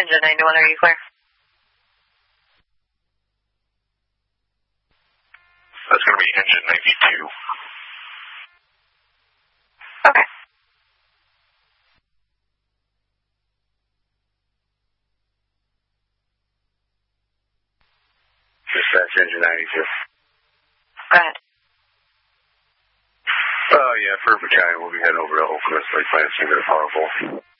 Engine 91, are you clear? That's going to be Engine 92. Okay. Dispatch Engine 92. Go ahead. Oh, yeah, for Battalion, we'll be heading over to Okemos Lake Lansing to the Powerful.